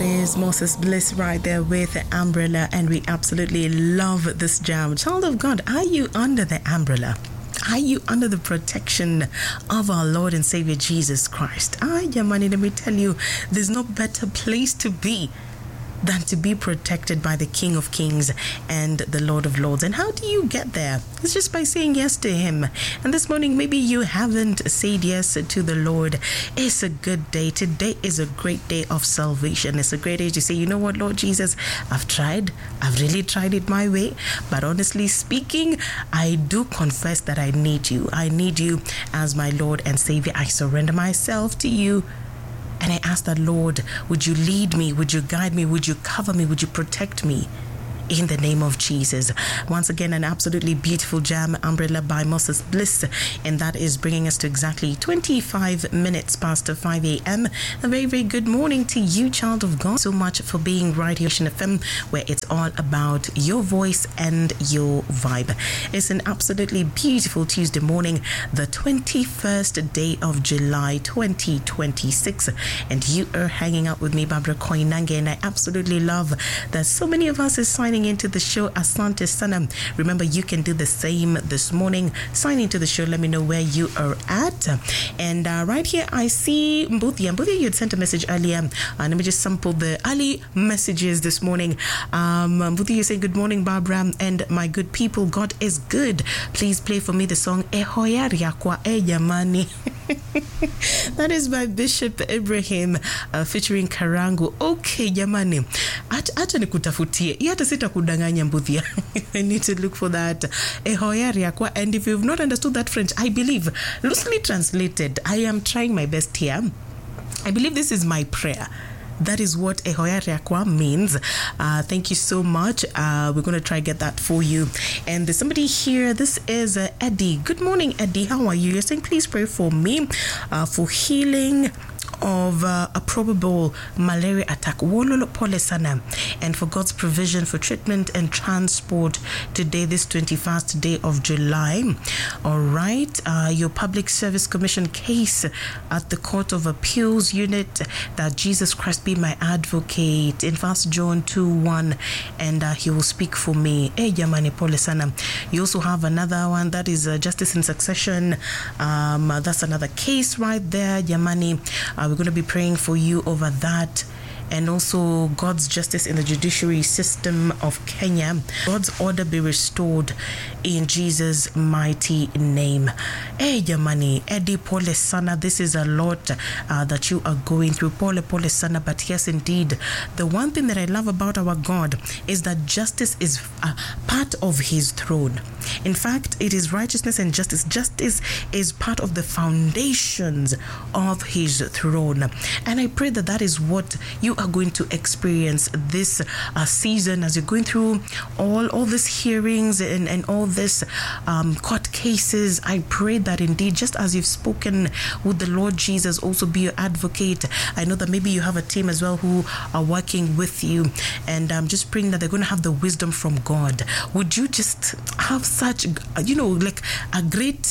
That is Moses Bliss right there with the umbrella, and we absolutely love this jam. Child of God, are you under the umbrella? Are you under the protection of our Lord and Savior Jesus Christ? Yamani, let me tell you, there's no better place to be than to be protected by the King of Kings and the Lord of Lords. And how do you get there? It's just by saying yes to Him. And this morning, maybe you haven't said yes to the Lord. It's a good day. Today is a great day of salvation. It's a great day to say, you know what, Lord Jesus, I've really tried it my way. But honestly speaking, I do confess that I need you. I need you as my Lord and Savior. I surrender myself to you. And I ask that, Lord, would you lead me? Would you guide me? Would you cover me? Would you protect me? In the name of Jesus. Once again, an absolutely beautiful jam, Umbrella by Moses Bliss. And that is bringing us to exactly 25 minutes past 5 a.m. A very, very good morning to you, child of God. So much for being right here on FM, where it's all about your voice and your vibe. It's an absolutely beautiful Tuesday morning, the 21st day of July 2026. And you are hanging out with me, Barbara Koinange. And I absolutely love that so many of us is signing into the show. Asante Sana. Remember, you can do the same this morning. Sign into the show. Let me know where you are at. And right here, I see Mbuthia. Mbuthia, you had sent a message earlier. Let me just sample the early messages this morning. Mbuthia, you say, good morning, Barbara, and my good people. God is good. Please play for me the song Ehoyaria kwa Jamani. That is by Bishop Ibrahim featuring Karangu. Okay, jamani. Acha nikutafutie. Hata sitakudanganya Mbuthia. I need to look for that. And if you've not understood that French, I believe, loosely translated, I am trying my best here. I believe this is my prayer. That is what Ehoyariakwa means. Thank you so much. We're going to try to get that for you. And there's somebody here. This is Eddie. Good morning, Eddie. How are you? You're saying, please pray for me for healing of a probable malaria attack, Wololo Pole Sana, and for God's provision for treatment and transport today, this 21st day of July. All right, your Public Service Commission case at the Court of Appeals Unit, that Jesus Christ be my advocate, in 1 John 2:1, and He will speak for me. Jamani Pole Sana. You also have another one that is justice in succession. That's another case right there, Jamani. We're going to be praying for you over that. And also God's justice in the judiciary system of Kenya. God's order be restored in Jesus' mighty name. Hey, Jamani, Eddie Pole Sana, this is a lot that you are going through. Pole Sana, but yes, indeed, the one thing that I love about our God is that justice is part of His throne. In fact, it is righteousness and justice. Justice is part of the foundations of His throne. And I pray that that is what you are going to experience this season as you're going through all these hearings and all this court cases. I pray that indeed, just as you've spoken with the Lord Jesus, also be your advocate. I know that maybe you have a team as well who are working with you, and I'm just praying that they're going to have the wisdom from God. Would you just have such, like a great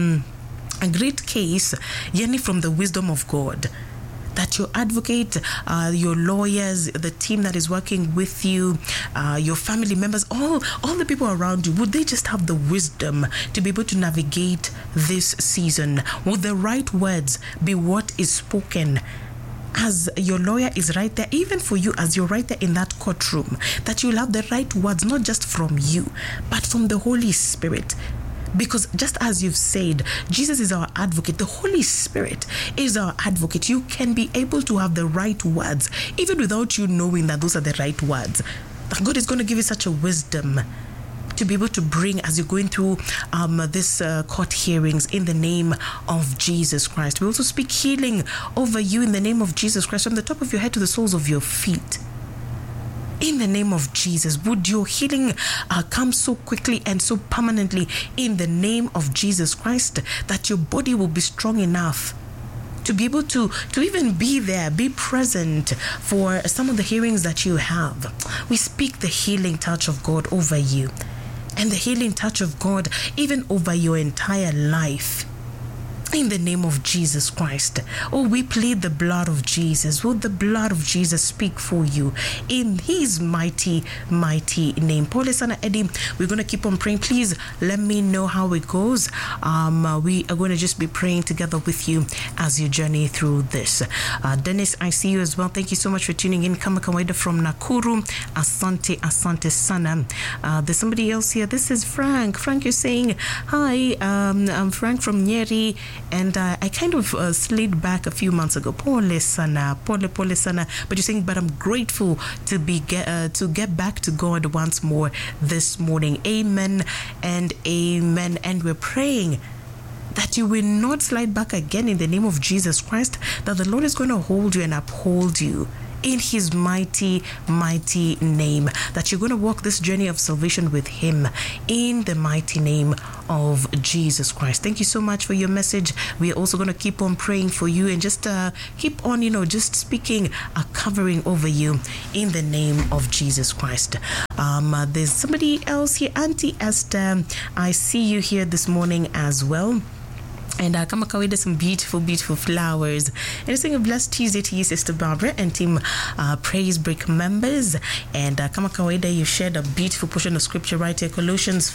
case, yearning from the wisdom of God, that your advocate, your lawyers, the team that is working with you, your family members, all the people around you, would they just have the wisdom to be able to navigate this season? Would the right words be what is spoken as your lawyer is right there, even for you as you're right there in that courtroom, that you'll have the right words, not just from you, but from the Holy Spirit? Because just as you've said, Jesus is our advocate. The Holy Spirit is our advocate. You can be able to have the right words, even without you knowing that those are the right words. God is going to give you such a wisdom to be able to bring as you're going through this court hearings in the name of Jesus Christ. We also speak healing over you in the name of Jesus Christ, from the top of your head to the soles of your feet. In the name of Jesus, would your healing come so quickly and so permanently in the name of Jesus Christ, that your body will be strong enough to be able to even be there, be present for some of the hearings that you have. We speak the healing touch of God over you, and the healing touch of God even over your entire life. In the name of Jesus Christ. Oh, we plead the blood of Jesus. Will the blood of Jesus speak for you in his mighty, mighty name? Paul Sana Eddie, we're going to keep on praying. Please let me know how it goes. We are going to just be praying together with you as you journey through this. Dennis, I see you as well. Thank you so much for tuning in. Kamakawaida from Nakuru. Asante sana. There's somebody else here. This is Frank. Frank, you're saying, hi, I'm Frank from Nyeri. And I kind of slid back a few months ago. Pole sana. But you're saying, but I'm grateful to get back to God once more this morning. Amen and amen. And we're praying that you will not slide back again in the name of Jesus Christ, that the Lord is going to hold you and uphold you in his mighty, mighty name, that you're going to walk this journey of salvation with him in the mighty name of Jesus Christ. Thank you so much for your message. We are also going to keep on praying for you and just keep on, just speaking a covering over you in the name of Jesus Christ. There's somebody else here, Auntie Esther. I see you here this morning as well. And kama kawaida, some beautiful, beautiful flowers. And it's saying a blessed Tuesday to you, Sister Barbara, and team Praise Break members. And kama kawaida, you shared a beautiful portion of scripture right here, Colossians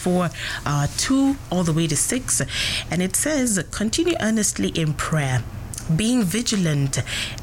4:2 all the way to 6. And it says, continue earnestly in prayer, being vigilant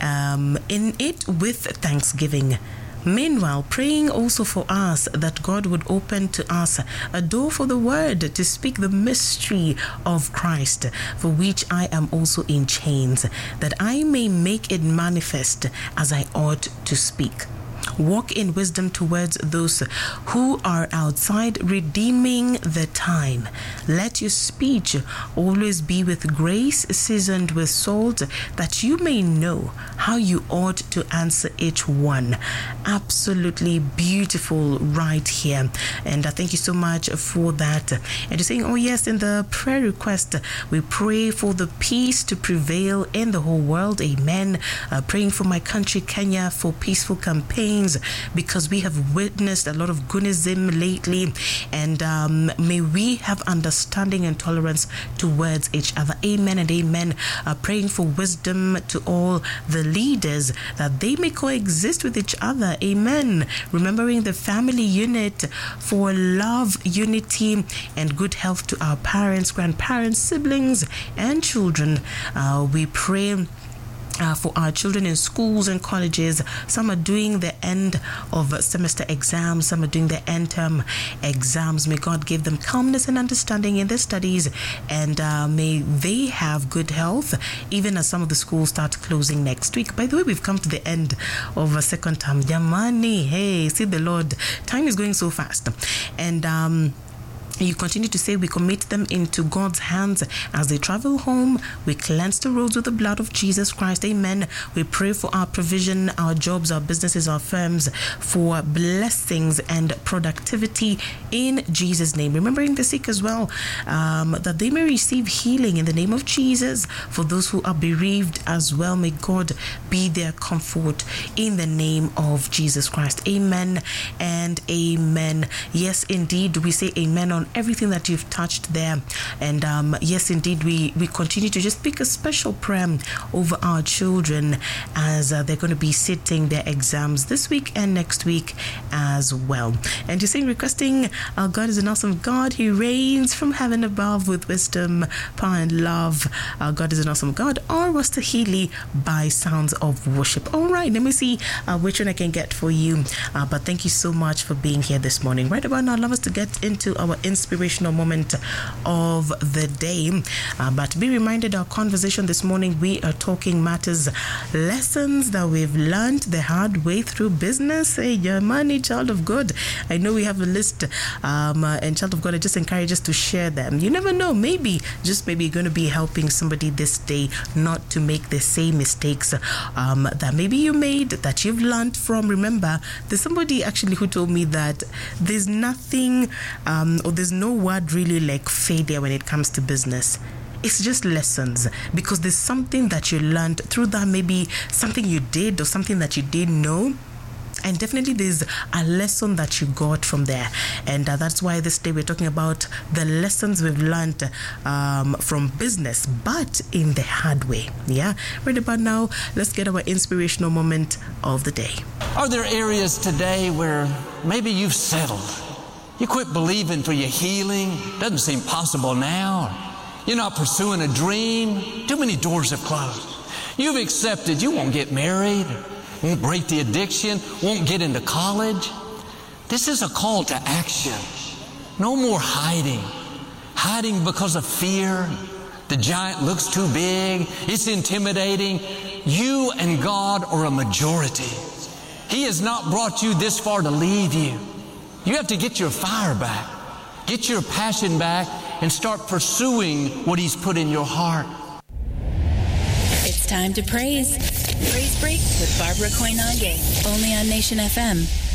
in it with thanksgiving. Meanwhile, praying also for us that God would open to us a door for the word to speak the mystery of Christ, for which I am also in chains, that I may make it manifest as I ought to speak. Walk in wisdom towards those who are outside, redeeming the time. Let your speech always be with grace, seasoned with salt, that you may know how you ought to answer each one. Absolutely beautiful right here. And thank you so much for that. And you're saying, oh yes, in the prayer request, we pray for the peace to prevail in the whole world. Amen. Praying for my country, Kenya, for peaceful campaigns, because we have witnessed a lot of Gunism lately, and may we have understanding and tolerance towards each other. Amen and amen. Praying for wisdom to all the leaders, that they may coexist with each other. Amen. Remembering the family unit for love, unity, and good health to our parents, grandparents, siblings, and children. We pray for our children in schools and colleges. Some are doing the end of semester exams, some are doing the end term exams. May God give them calmness and understanding in their studies, and may they have good health even as some of the schools start closing next week. By the way, we've come to the end of a second term. Yamani, hey, see the Lord, time is going so fast. And you continue to say, we commit them into God's hands as they travel home. We cleanse the roads with the blood of Jesus Christ. Amen. We pray for our provision, our jobs, our businesses, our firms, for blessings and productivity in Jesus' name. Remembering the sick as well, that they may receive healing in the name of Jesus. For those who are bereaved as well, may God be their comfort in the name of Jesus Christ. Amen and amen. Yes, indeed, we say amen on everything that you've touched there. And yes, indeed, we continue to just pick a special prayer over our children as they're going to be sitting their exams this week and next week as well. And you're saying, requesting, our God is an awesome God. He reigns from heaven above with wisdom, power, and love. Our God is an awesome God. Or Wastahili by sounds of worship. All right, let me see which one I can get for you. But thank you so much for being here this morning. Right about now, I'd love us to get into our inspirational moment of the day. But be reminded, our conversation this morning, we are talking matters, lessons that we've learned the hard way through business. Hey, your money, child of God. I know we have a list, and child of God, I just encourage us to share them. You never know, maybe, just maybe you're going to be helping somebody this day not to make the same mistakes that maybe you made, that you've learned from. Remember, there's somebody actually who told me that there's nothing, or there's no word really like failure when it comes to business. It's just lessons, because there's something that you learned through that, maybe something you did or something that you didn't know, And definitely there's a lesson that you got from there. And that's why this day we're talking about the lessons we've learned from business, but in the hard way. Yeah. Right about now, let's get our inspirational moment of the day. Are there areas today where maybe you've settled? You quit believing for your healing. Doesn't seem possible now. You're not pursuing a dream. Too many doors have closed. You've accepted you won't get married, won't break the addiction, won't get into college. This is a call to action. No more hiding. Hiding because of fear. The giant looks too big. It's intimidating. You and God are a majority. He has not brought you this far to leave you. You have to get your fire back, get your passion back, and start pursuing what He's put in your heart. It's time to praise. Praise Break with Barbara Koinange, only on Nation FM.